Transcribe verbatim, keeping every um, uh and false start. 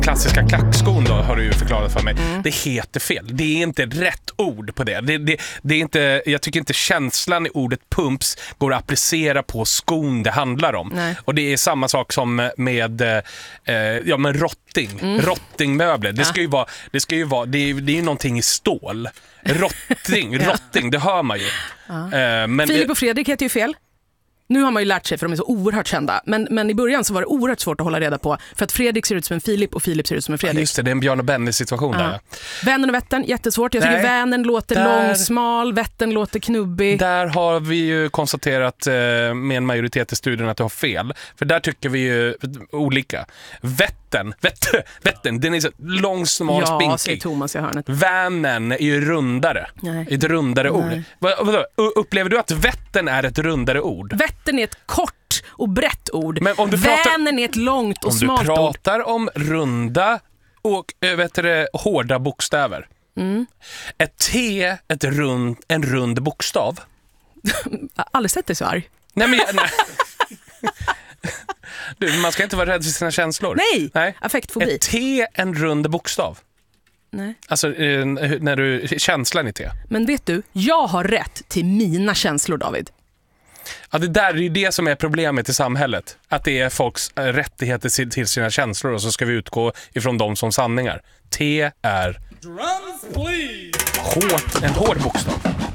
klassiska klackskon då, har du ju förklarat för mig. Mm. Det heter fel. Det är inte rätt ord på det. Det, det, det är inte, jag tycker inte känslan i ordet pumps går att applicera på skon det handlar om. Nej. Och det är samma sak som med eh, ja, men rotting. Mm. Rottingmöbler. Det ska ju vara, det ska ju vara, det är, det är ju någonting i stål. Rotting, ja. Rotting, det hör man ju. Ja. Eh, men Filip och Fredrik heter ju fel. Nu har man ju lärt sig för de är så oerhört kända. Men, men i början så var det oerhört svårt att hålla reda på. För att Fredrik ser ut som en Filip och Filip ser ut som en Fredrik. Ja, just det, det är en Björn och Benny situation ja. Där. Vänern och Vättern, jättesvårt. Jag tycker Nej. Vänern låter där, lång, smal, Vättern låter knubbig. Där har vi ju konstaterat eh, med en majoritet i studien att du har fel. För där tycker vi ju olika. Vättern, Vättern, Vättern den är så lång, smal, ja, spinkig. Ja, säger Thomas i hörnet. Vänern är ju rundare. Nej. Ett rundare Nej. Ord. Vad, vad, upplever du att Vättern är ett rundare ord? Vättern är ett kort och brett ord. Men om du pratar, Vänern är ett långt och smalt ord. Om du pratar ord. Om runda och vet du, hårda bokstäver. Mm. Ett T, ett rund, en rund bokstav. Jag har aldrig sett dig så arg. Nej, men jag, nej. Du, man ska inte vara rädd för sina känslor. Nej, nej. Affektfobi. Ett T, en rund bokstav. Nej. Alltså när du, känslan i T. Men vet du, jag har rätt till mina känslor, David. Ja, det där är ju det som är problemet i samhället. Att det är folks rättigheter till sina känslor och så ska vi utgå ifrån dem som sanningar. T är Drums, please. Hårt, en hård bokstav.